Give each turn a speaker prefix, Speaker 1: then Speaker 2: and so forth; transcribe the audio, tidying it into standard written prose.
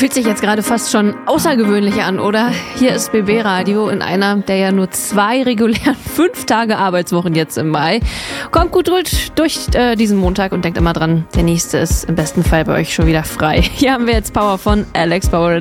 Speaker 1: Fühlt sich jetzt gerade fast schon außergewöhnlich an, oder? Hier ist BB Radio in einer der ja nur 2 regulären 5 Tage Arbeitswochen jetzt im Mai. Kommt gut durch diesen Montag und denkt immer dran, der nächste ist im besten Fall bei euch schon wieder frei. Hier haben wir jetzt Power von Alex Bauer.